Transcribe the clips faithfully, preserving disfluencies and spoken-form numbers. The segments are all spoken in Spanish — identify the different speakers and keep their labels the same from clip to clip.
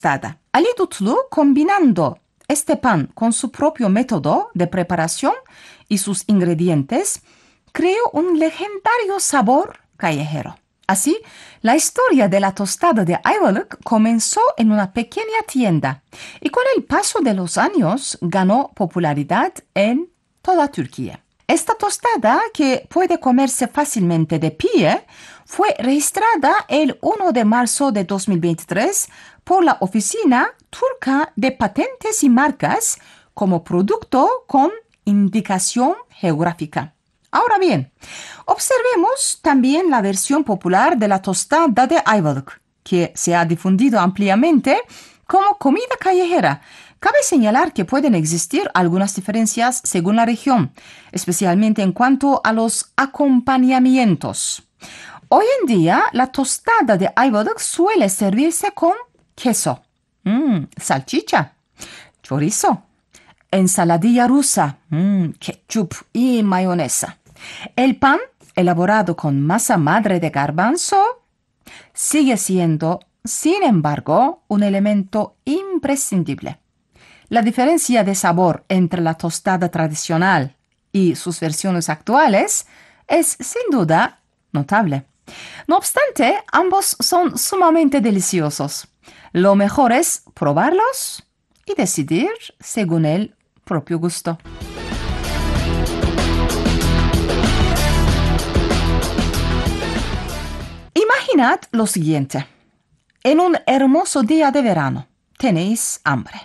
Speaker 1: tostada. Ali Dutlu, combinando este pan con su propio método de preparación y sus ingredientes, creó un legendario sabor callejero. Así, la historia de la tostada de Ayvalık comenzó en una pequeña tienda y con el paso de los años ganó popularidad en toda Turquía. Esta tostada, que puede comerse fácilmente de pie, fue registrada el primero de marzo de dos mil veintitrés por la Oficina Turca de Patentes y Marcas como producto con indicación geográfica. Ahora bien, observemos también la versión popular de la tostada de Ayvalık, que se ha difundido ampliamente como comida callejera. Cabe señalar que pueden existir algunas diferencias según la región, especialmente en cuanto a los acompañamientos. Hoy en día, la tostada de Ayvalık suele servirse con queso, mmm, salchicha, chorizo, ensaladilla rusa, mmm, ketchup y mayonesa. El pan, elaborado con masa madre de garbanzo, sigue siendo, sin embargo, un elemento imprescindible. La diferencia de sabor entre la tostada tradicional y sus versiones actuales es, sin duda, notable. No obstante, ambos son sumamente deliciosos. Lo mejor es probarlos y decidir según el propio gusto. Imaginad lo siguiente. En un hermoso día de verano, tenéis hambre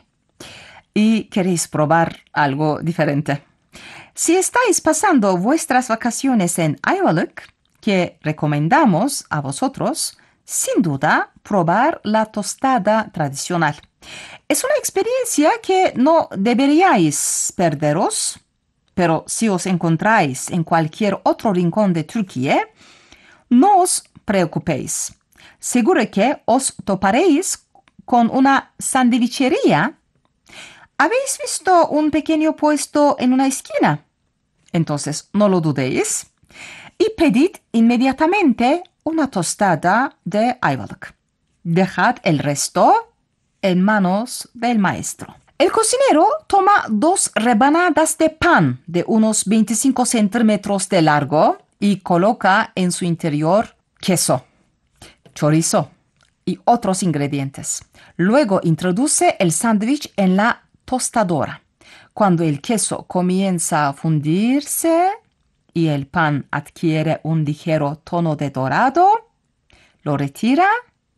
Speaker 1: y queréis probar algo diferente. Si estáis pasando vuestras vacaciones en Ayvalık, que recomendamos a vosotros, sin duda, probar la tostada tradicional. Es una experiencia que no deberíais perderos, pero si os encontráis en cualquier otro rincón de Turquía, no os preocupéis. Seguro que os toparéis con una sandwichería. ¿Habéis visto un pequeño puesto en una esquina? Entonces, no lo dudéis y pedid inmediatamente una tostada de Ayvalık. Dejad el resto en manos del maestro. El cocinero toma dos rebanadas de pan de unos veinticinco centímetros de largo y coloca en su interior queso, chorizo y otros ingredientes. Luego introduce el sándwich en la tostadora. Cuando el queso comienza a fundirse y el pan adquiere un ligero tono de dorado, lo retira,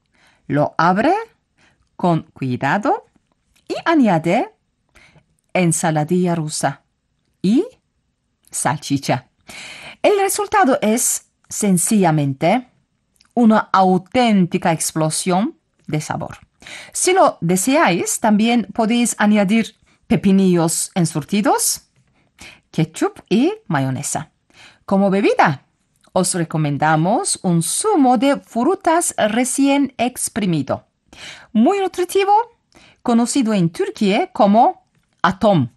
Speaker 1: lo abre con cuidado y añade ensaladilla rusa y salchicha. El resultado es sencillamente una auténtica explosión de sabor. Si lo deseáis, también podéis añadir pepinillos encurtidos, ketchup y mayonesa. Como bebida, os recomendamos un zumo de frutas recién exprimido, muy nutritivo, conocido en Turquía como atom.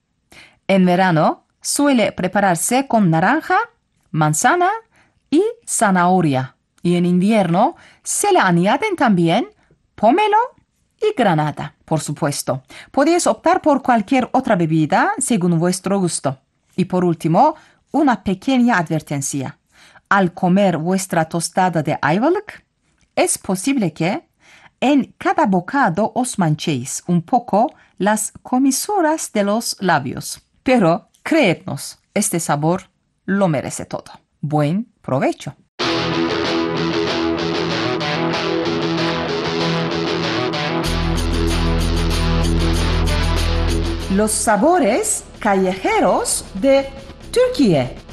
Speaker 1: En verano suele prepararse con naranja, manzana y zanahoria, y en invierno se le añaden también pomelo y granada, por supuesto. Podéis optar por cualquier otra bebida según vuestro gusto. Y por último, una pequeña advertencia. Al comer vuestra tostada de Ayvalık, es posible que en cada bocado os manchéis un poco las comisuras de los labios. Pero, creednos, este sabor lo merece todo. Buen provecho. Los sabores callejeros de Turquía.